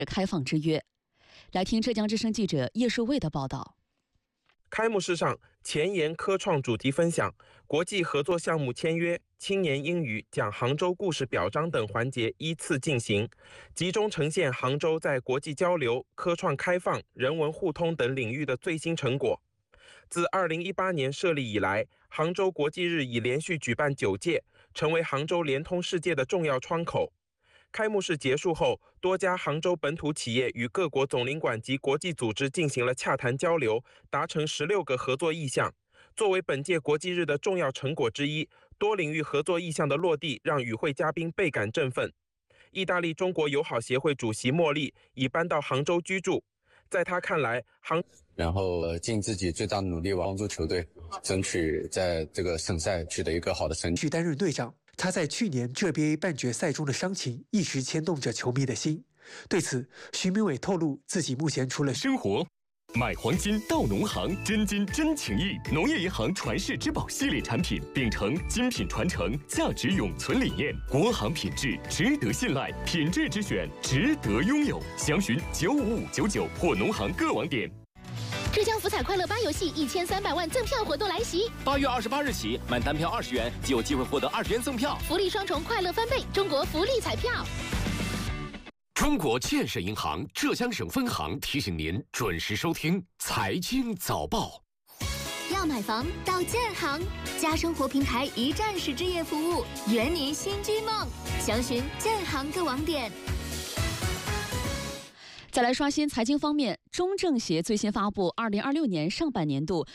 开放之约。来听浙江之声记者叶树卫的报道。 开幕式上，前沿科创主题分享、国际合作项目签约、青年英语讲杭州故事表彰等环节依次进行，集中呈现杭州在国际交流、科创开放、人文互通等领域的最新成果。自2018年设立以来，杭州国际日已连续举办9届，成为杭州联通世界的重要窗口。开幕式结束后，多家杭州本土企业与各国总领馆及国际组织进行了洽谈交流，达成16个合作意向。作为本届国际日的重要成果之一，多领域合作意向的落地让与会嘉宾倍感振奋。意大利中国友好协会主席莫莉已搬到杭州居住，在他看来， 然后尽自己最大的努力帮助球队争取在这个省赛取得一个好的成绩。 去担任队长，他在去年JBA半决赛中的伤情一直牵动着球迷的心。对此，徐明伟透露，自己目前除了生活。买黄金到农行，真金真情谊。农业银行传世之宝系列产品，秉承精品传承、价值永存理念，国行品质值得信赖，品质之选值得拥有。详询95599或农行各网点。 浙江福彩快乐8游戏1300万赠票活动来袭 ，8月28日起，满单票20元就有机会获得20元赠票， 福利双重，快乐翻倍！中国福利彩票。 中国建设银行浙江省分行提醒您准时收听财经早报。 要买房到建行，家生活平台一站式置业服务，圆您新居梦。详询建行各网点。 再来刷新财经方面，中政协最新发布2026年上半年度